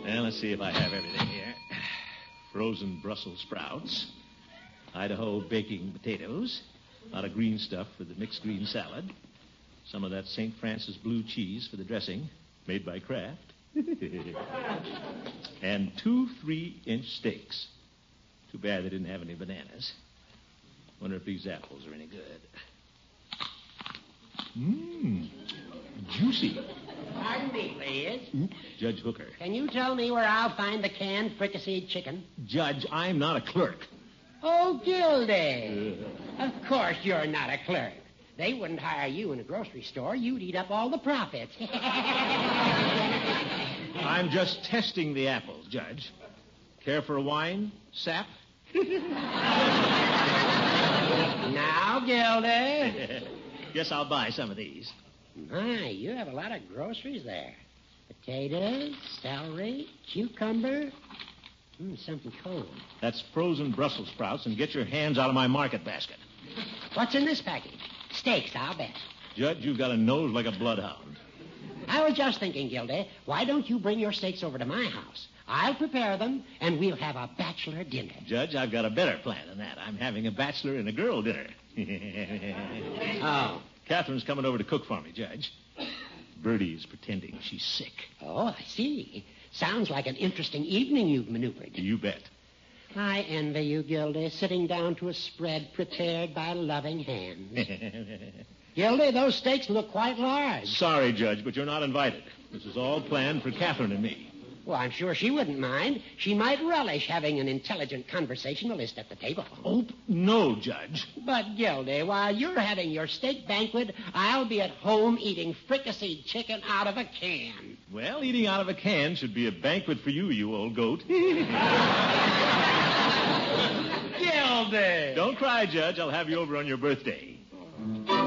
Well, let's see if I have everything here. Frozen Brussels sprouts, Idaho baking potatoes, a lot of green stuff for the mixed green salad, some of that St. Francis blue cheese for the dressing, made by Kraft, and 2 3-inch steaks. Too bad they didn't have any bananas. Wonder if these apples are any good. Juicy. Pardon me, please. Oops, Judge Hooker. Can you tell me where I'll find the canned fricasseed chicken? Judge, I'm not a clerk. Oh, Gildy. Of course you're not a clerk. They wouldn't hire you in a grocery store. You'd eat up all the profits. I'm just testing the apples, Judge. Care for a wine? Sap? Now, Gildy. Guess I'll buy some of these. My, you have a lot of groceries there. Potatoes, celery, cucumber, something cold. That's frozen Brussels sprouts, and get your hands out of my market basket. What's in this package? Steaks, I'll bet. Judge, you've got a nose like a bloodhound. I was just thinking, Gildy, why don't you bring your steaks over to my house? I'll prepare them, and we'll have a bachelor dinner. Judge, I've got a better plan than that. I'm having a bachelor and a girl dinner. Oh. Catherine's coming over to cook for me, Judge. Bertie's pretending she's sick. Oh, I see. Sounds like an interesting evening you've maneuvered. You bet. I envy you, Gildy, sitting down to a spread prepared by loving hands. Gildy, those steaks look quite large. Sorry, Judge, but you're not invited. This is all planned for Catherine and me. Well, I'm sure she wouldn't mind. She might relish having an intelligent conversationalist at the table. Oh, no, Judge. But, Gildy, while you're having your steak banquet, I'll be at home eating fricasseed chicken out of a can. Well, eating out of a can should be a banquet for you, you old goat. Gildy! Don't cry, Judge. I'll have you over on your birthday.